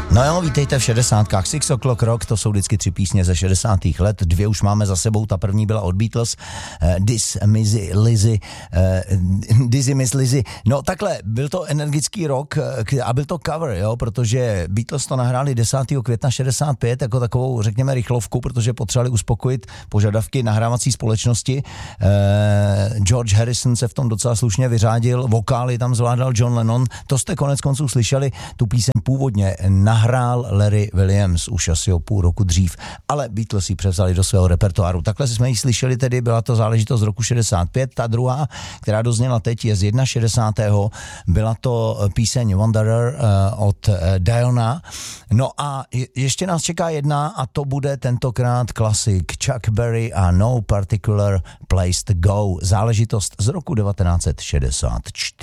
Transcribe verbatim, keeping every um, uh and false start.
No jo, vítejte v šedesátkách. Six O'Clock Rock, to jsou vždycky tři písně ze šedesátých let. Dvě už máme za sebou, ta první byla od Beatles. Uh, This Mizzy Lizzy. Uh, Dizzy Miss Lizzy. No takhle, byl to energický rock a byl to cover, jo, protože Beatles to nahráli desátého května šedesát pět jako takovou, řekněme, rychlovku, protože potřebovali uspokojit požadavky nahrávací společnosti. Uh, George Harrison se v tom docela slušně vyřádil, vokály tam zvládal John Lennon. To jste konec konců slyšeli, tu píseň původně nahrál Larry Williams už asi o půl roku dřív, ale Beatles ji převzali do svého repertoáru. Takhle jsme ji slyšeli, tedy byla to záležitost z roku šedesát pět. Ta druhá, která dozněla teď, je z šedesátého Byla to píseň Wanderer uh, od uh, Diona. No a je, ještě nás čeká jedna a to bude tentokrát klasik Chuck Berry a No Particular Place to Go. Záležitost z roku devatenáct set šedesát čtyři.